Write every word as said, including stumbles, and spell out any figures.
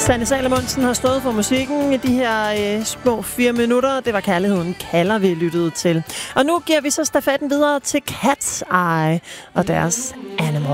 Sanne Salomonsen har stået for musikken i de her øh, små fire minutter. Det var Kærligheden kalder, vi lyttede til. Og nu giver vi så stafetten videre til Cat's Eye og deres Animal.